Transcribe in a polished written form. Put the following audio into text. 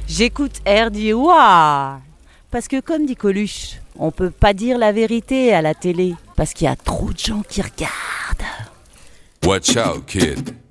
J'écoute RDY. Parce que comme dit Coluche, on peut pas dire la vérité à la télé. Parce qu'il y a trop de gens qui regardent. Watch out, kid.